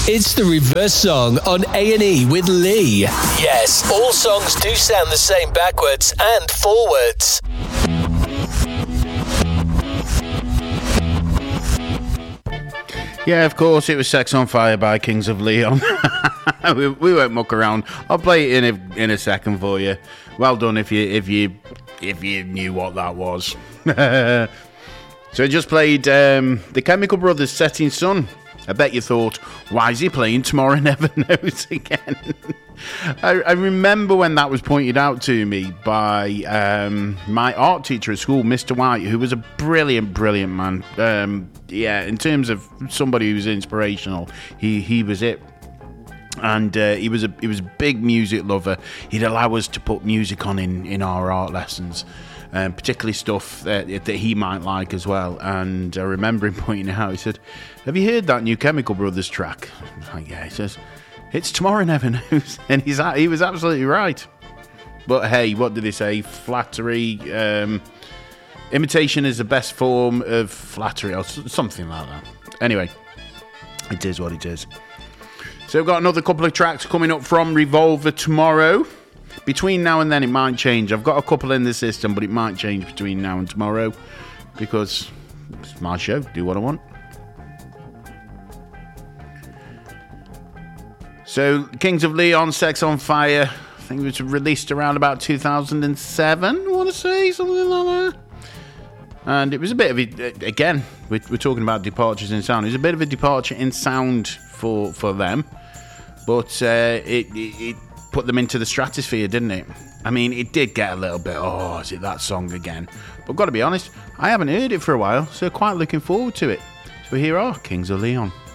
It's the reverse song on A&E with Lee. Yes, all songs do sound the same backwards and forwards. Yeah, of course, it was Sex on Fire by Kings of Leon. we won't muck around. I'll play it in a second for you. Well done if you knew what that was. So I just played the Chemical Brothers' Setting Sun. I bet you thought, why is he playing Tomorrow Never Knows again? I remember when that was pointed out to me by my art teacher at school, Mr. White, who was a brilliant man. In terms of somebody who was inspirational, he was it. And he was a big music lover. He'd allow us to put music on in our art lessons. Particularly stuff that he might like as well. And I remember him pointing out, he said, have you heard that new Chemical Brothers track? I was like, yeah. He says, it's Tomorrow Never Knows. And he was absolutely right. But hey, what did he say? Flattery, imitation is the best form of flattery, or something like that. Anyway, it is what it is. So we've got another couple of tracks coming up from Revolver tomorrow. Between now and then it might change. I've got a couple in the system, but it might change between now and tomorrow because it's my show. Do what I want. So, Kings of Leon, Sex on Fire. I think it was released around about 2007, I want to say, something like that. And it was a bit of a, again, we're talking about departures in sound. It was a bit of a departure in sound for them. But it put them into the stratosphere, didn't it? I mean, it did get a little bit, oh, is it that song again? But I've got to be honest, I haven't heard it for a while, so quite looking forward to it. So here are Kings of Leon.